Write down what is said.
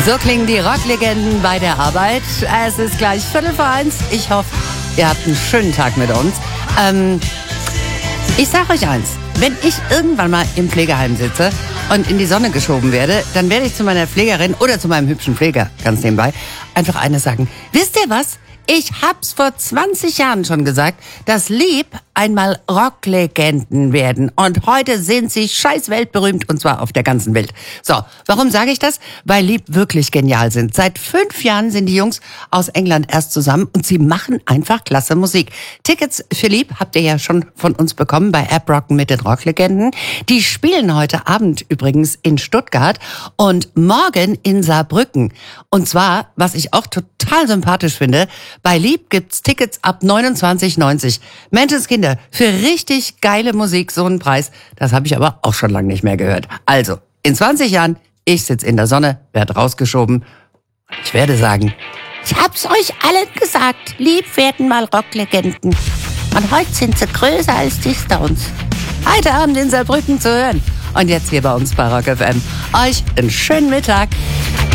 So klingen die Rocklegenden bei der Arbeit. Es ist gleich 1:45. Ich hoffe, ihr habt einen schönen Tag mit uns. Ich sag euch eins. Wenn ich irgendwann mal im Pflegeheim sitze und in die Sonne geschoben werde, dann werde ich zu meiner Pflegerin oder zu meinem hübschen Pfleger, ganz nebenbei, einfach eines sagen. Wisst ihr was? Ich hab's vor 20 Jahren schon gesagt, dass Lieb einmal Rocklegenden werden. Und heute sind sie scheiß weltberühmt, und zwar auf der ganzen Welt. So, warum sage ich das? Weil Lieb wirklich genial sind. Seit 5 Jahren sind die Jungs aus England erst zusammen und sie machen einfach klasse Musik. Tickets für Lieb habt ihr ja schon von uns bekommen bei App Rocken mit den Rocklegenden. Die spielen heute Abend übrigens in Stuttgart und morgen in Saarbrücken. Und zwar, was ich auch total sympathisch finde, bei Lieb gibt's Tickets ab 29,90. Menschenskinder, für richtig geile Musik so einen Preis, das habe ich aber auch schon lange nicht mehr gehört. Also, in 20 Jahren, ich sitze in der Sonne, werd rausgeschoben. Ich werde sagen, ich hab's euch allen gesagt, Lieb werden mal Rocklegenden. Und heute sind sie größer als die Stones. Heute Abend in Saarbrücken zu hören. Und jetzt hier bei uns bei Rock FM. Euch einen schönen Mittag.